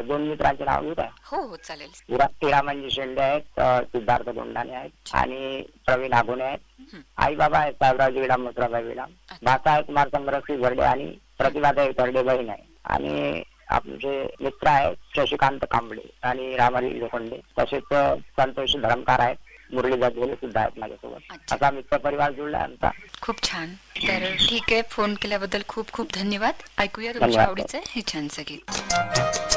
दोन मित्रांचे नाव घेऊ काय? हो हो चालेल. हिरामंजी शेंडे आहेत, सिद्धार्थ दोंडाने आहेत आणि प्रवीण आगोने आहेत. हं. आई बाबा आहेत साहेबरावजी विडाम, मथुराबाई विडाम. भाचा आहे कुमार संग्रह भरडे आणि प्रतिभाताई भरडे बहीण आहे. आणि आमचे मित्र आहेत शशिकांत कांबळे आणि रामारी लोखंडे. तसेच संतोष धरमकार आहेत, मुरलीधर झोले सुद्धा आहेत माझ्यासोबत. अच्छा. असा मित्र परिवार जुळला आमचा. खूप छान. तर ठीक आहे, फोन केल्याबद्दल खूप खूप धन्यवाद. ऐकूया तुमच्या धन्यवाद. आवडीचं हे छानसं गीत.